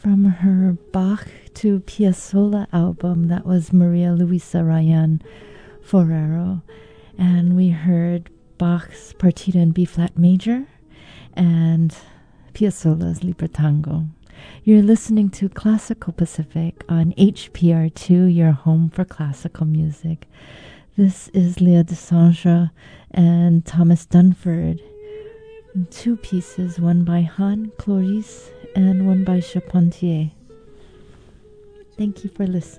from her Bach to Piazzolla album. That was Maria Luisa Rayan Forero. And we heard Bach's Partita in B-flat major and Piazzolla's Libertango. You're listening to Classical Pacific on HPR2, your home for classical music. This is Leah Desandre and Thomas Dunford. Two pieces, one by Han Cloris and one by Charpentier. Thank you for listening.